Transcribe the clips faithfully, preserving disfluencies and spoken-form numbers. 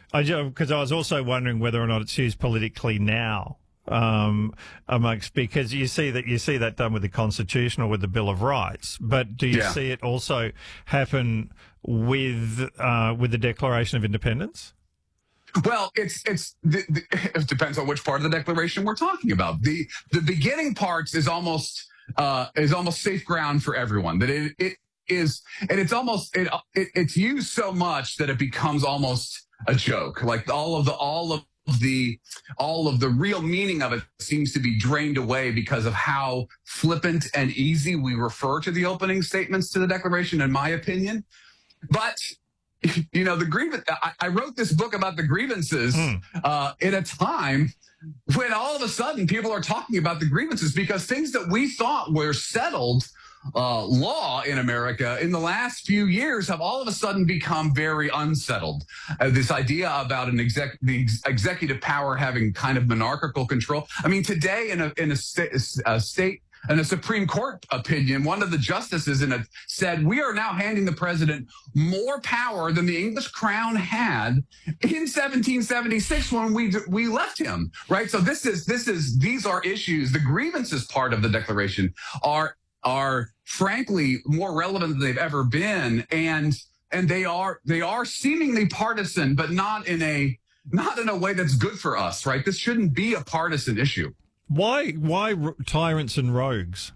I because I was also wondering whether or not it's used politically now. Um, amongst because you see that you see that done with the Constitution or with the Bill of Rights, but do you Yeah. see it also happen with uh, with the Declaration of Independence? Well, it's it's the, the, it depends on which part of the Declaration we're talking about. The the beginning parts is almost uh, is almost safe ground for everyone. That it it is, and it's almost it, it it's used so much that it becomes almost a joke. Like all of the all of the all of the real meaning of it seems to be drained away because of how flippant and easy we refer to the opening statements to the Declaration, in my opinion. But you know, the grievance. I, I wrote this book about the grievances mm. uh, in a time when all of a sudden people are talking about the grievances because things that we thought were settled uh, law in America in the last few years have all of a sudden become very unsettled. Uh, this idea about an exec, the ex- executive power having kind of monarchical control. I mean, today in a in a, sta- a state. In a Supreme Court opinion, one of the justices in it said, we are now handing the president more power than the English crown had in seventeen seventy-six when we we left him, right? So this is this is these are issues. The grievances part of the Declaration are are frankly more relevant than they've ever been, and and they are they are seemingly partisan, but not in a not in a way that's good for us, right? This shouldn't be a partisan issue. Why why tyrants and rogues?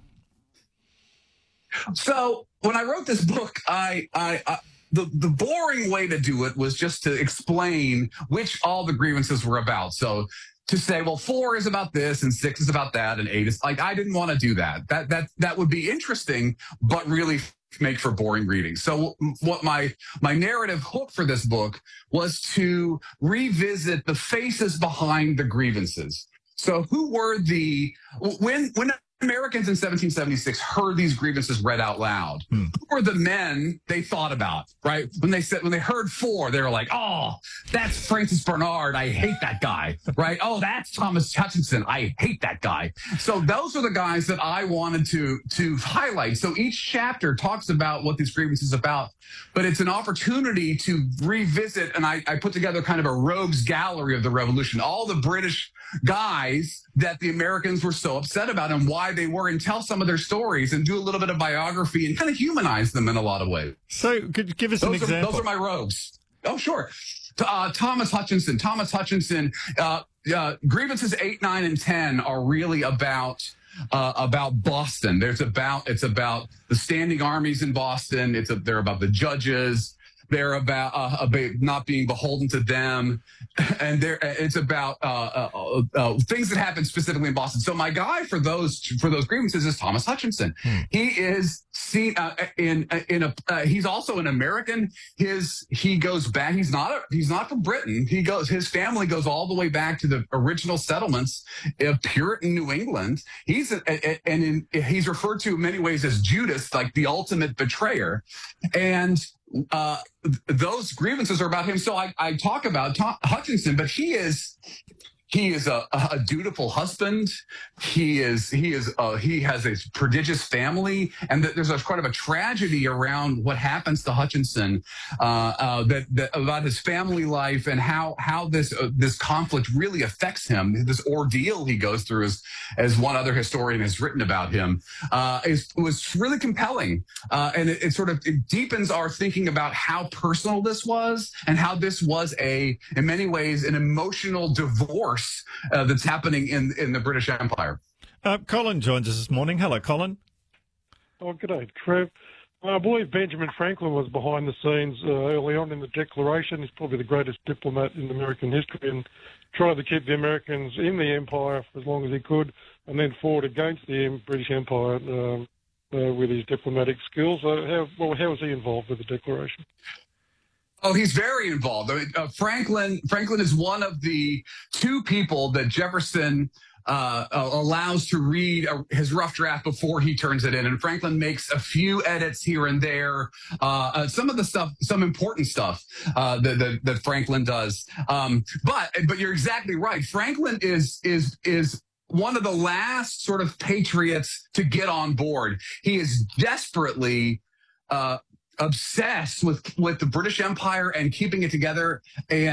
So when I wrote this book, I, I, I the the boring way to do it was just to explain which all the grievances were about. So to say, well, four is about this and six is about that and eight is like, I didn't want to do that. That that that would be interesting, but really make for boring reading. So what my my narrative hook for this book was to revisit the faces behind the grievances. So who were the, when when Americans in seventeen seventy-six heard these grievances read out loud, hmm. who were the men they thought about, right? When they said, when they heard four, they were like, oh, that's Francis Bernard. I hate that guy, right? Oh, that's Thomas Hutchinson. I hate that guy. So those are the guys that I wanted to, to highlight. So each chapter talks about what this grievance is about, but it's an opportunity to revisit. And I, I put together kind of a rogues gallery of the revolution, all the British guys that the Americans were so upset about and why they were, and tell some of their stories and do a little bit of biography and kind of humanize them in a lot of ways. So could you give us those an are, example? Those are my rogues. Oh, sure. Uh, Thomas Hutchinson. Thomas Hutchinson. Uh, uh, grievances eight, nine, and ten are really about uh, about Boston. There's about it's about the standing armies in Boston. It's a, they're about the judges. They're about, uh, about not being beholden to them, and they're, it's about uh, uh, uh, things that happen specifically in Boston. So my guy for those for those grievances is Thomas Hutchinson. Hmm. He is seen uh, in in a. Uh, he's also an American. His he goes back. He's not a, he's not from Britain. He goes. His family goes all the way back to the original settlements of Puritan New England. He's a, a, and in, he's referred to in many ways as Judas, like the ultimate betrayer, and. Uh, those grievances are about him. So I, I talk about Tom Hutchinson, but he is he is a, a dutiful husband. He is he is uh, he has a prodigious family, and th- there's a kind of a tragedy around what happens to Hutchinson uh, uh, that, that about his family life and how how this uh, this conflict really affects him. This ordeal he goes through, as as one other historian has written about him, uh, is was really compelling, uh, and it, it sort of it deepens our thinking about how personal this was and how this was a in many ways an emotional divorce. Uh, that's happening in in the British Empire. Uh, Colin joins us this morning. Hello, Colin. Oh, good day, Trev. I believe Benjamin Franklin was behind the scenes uh, early on in the Declaration. He's probably the greatest diplomat in American history and tried to keep the Americans in the empire for as long as he could and then fought against the British Empire um, uh, with his diplomatic skills. Uh, how, well, how was he involved with the Declaration? Oh, he's very involved. I mean, uh, Franklin Franklin is one of the two people that Jefferson uh, uh, allows to read uh, his rough draft before he turns it in. And Franklin makes a few edits here and there. Uh, uh, some of the stuff, some important stuff uh, that, that, that Franklin does. Um, but but you're exactly right. Franklin is is is. one of the last sort of patriots to get on board. He is desperately uh, obsessed with, with the British Empire and keeping it together. And